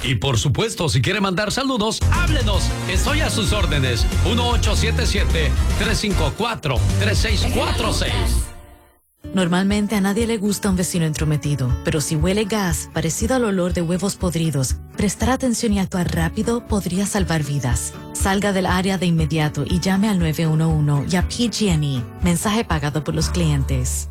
Y por supuesto, si quiere mandar saludos, háblenos. Estoy a sus órdenes. 1877-354-3646. Normalmente a nadie le gusta un vecino entrometido, pero si huele gas parecido al olor de huevos podridos, prestar atención y actuar rápido podría salvar vidas. Salga del área de inmediato y llame al 911 y a PG&E. Mensaje pagado por los clientes.